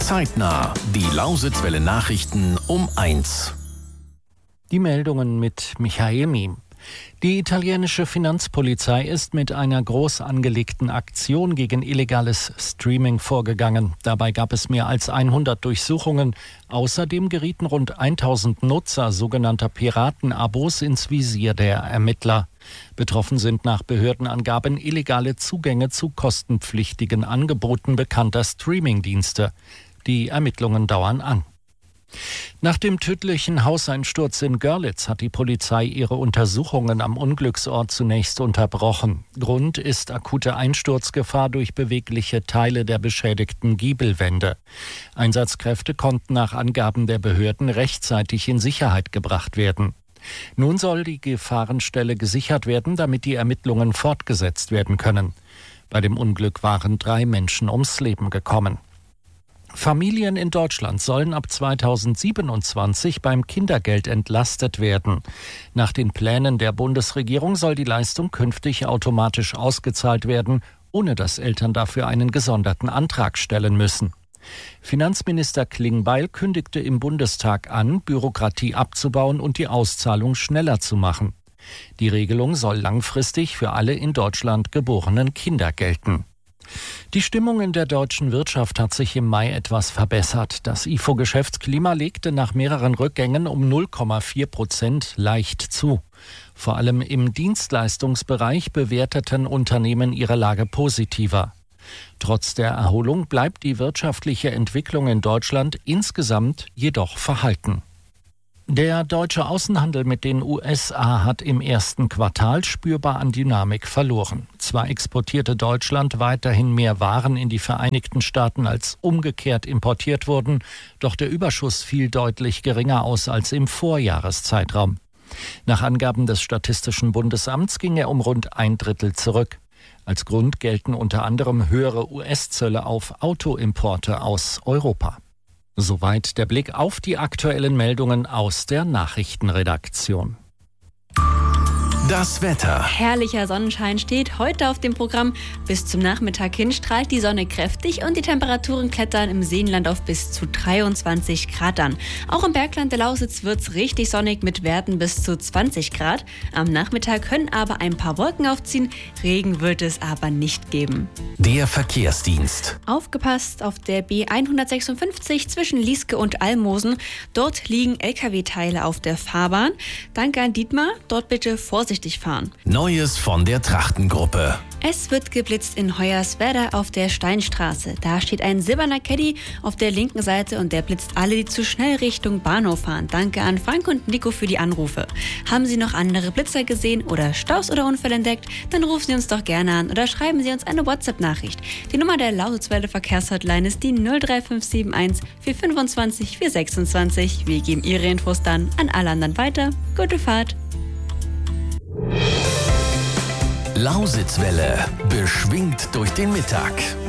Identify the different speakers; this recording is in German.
Speaker 1: Zeitnah. Die Lausitzwelle Nachrichten um 1.
Speaker 2: Die Meldungen mit Michael Miem. Die italienische Finanzpolizei ist mit einer groß angelegten Aktion gegen illegales Streaming vorgegangen. Dabei gab es mehr als 100 Durchsuchungen. Außerdem gerieten rund 1000 Nutzer sogenannter Piratenabos ins Visier der Ermittler. Betroffen sind nach Behördenangaben illegale Zugänge zu kostenpflichtigen Angeboten bekannter Streamingdienste. Die Ermittlungen dauern an. Nach dem tödlichen Hauseinsturz in Görlitz hat die Polizei ihre Untersuchungen am Unglücksort zunächst unterbrochen. Grund ist akute Einsturzgefahr durch bewegliche Teile der beschädigten Giebelwände. Einsatzkräfte konnten nach Angaben der Behörden rechtzeitig in Sicherheit gebracht werden. Nun soll die Gefahrenstelle gesichert werden, damit die Ermittlungen fortgesetzt werden können. Bei dem Unglück waren 3 Menschen ums Leben gekommen. Familien in Deutschland sollen ab 2027 beim Kindergeld entlastet werden. Nach den Plänen der Bundesregierung soll die Leistung künftig automatisch ausgezahlt werden, ohne dass Eltern dafür einen gesonderten Antrag stellen müssen. Finanzminister Klingbeil kündigte im Bundestag an, Bürokratie abzubauen und die Auszahlung schneller zu machen. Die Regelung soll langfristig für alle in Deutschland geborenen Kinder gelten. Die Stimmung in der deutschen Wirtschaft hat sich im Mai etwas verbessert. Das IFO-Geschäftsklima legte nach mehreren Rückgängen um 0,4% leicht zu. Vor allem im Dienstleistungsbereich bewerteten Unternehmen ihre Lage positiver. Trotz der Erholung bleibt die wirtschaftliche Entwicklung in Deutschland insgesamt jedoch verhalten. Der deutsche Außenhandel mit den USA hat im ersten Quartal spürbar an Dynamik verloren. Zwar exportierte Deutschland weiterhin mehr Waren in die Vereinigten Staaten, als umgekehrt importiert wurden, doch der Überschuss fiel deutlich geringer aus als im Vorjahreszeitraum. Nach Angaben des Statistischen Bundesamts ging er um rund 1/3 zurück. Als Grund gelten unter anderem höhere US-Zölle auf Autoimporte aus Europa. Soweit der Blick auf die aktuellen Meldungen aus der Nachrichtenredaktion.
Speaker 1: Das Wetter.
Speaker 3: Herrlicher Sonnenschein steht heute auf dem Programm. Bis zum Nachmittag hin strahlt die Sonne kräftig und die Temperaturen klettern im Seenland auf bis zu 23 Grad an. Auch im Bergland der Lausitz wird's richtig sonnig mit Werten bis zu 20 Grad. Am Nachmittag können aber ein paar Wolken aufziehen. Regen wird es aber nicht geben.
Speaker 1: Der Verkehrsdienst.
Speaker 3: Aufgepasst auf der B156 zwischen Lieske und Almosen. Dort liegen LKW-Teile auf der Fahrbahn. Danke an Dietmar. Dort bitte vorsichtig fahren.
Speaker 1: Neues von der Trachtengruppe.
Speaker 3: Es wird geblitzt in Hoyerswerda auf der Steinstraße. Da steht ein silberner Caddy auf der linken Seite und der blitzt alle, die zu schnell Richtung Bahnhof fahren. Danke an Frank und Nico für die Anrufe. Haben Sie noch andere Blitzer gesehen oder Staus oder Unfälle entdeckt? Dann rufen Sie uns doch gerne an oder schreiben Sie uns eine WhatsApp-Nachricht. Die Nummer der Lausitzwelle Verkehrshotline ist die 03571 425 426. Wir geben Ihre Infos dann an alle anderen weiter. Gute Fahrt!
Speaker 1: Lausitzwelle, beschwingt durch den Mittag.